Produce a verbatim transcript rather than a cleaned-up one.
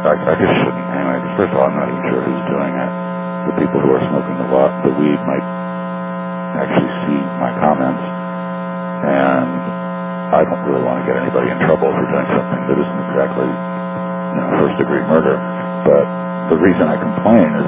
I, I just shouldn't anyway, because first of all, I'm not even sure who's doing it. The people who are smoking the, wa- the weed might actually see my comments, and I don't really want to get anybody in trouble for doing something that isn't exactly, you know, first-degree murder. But the reason I complain is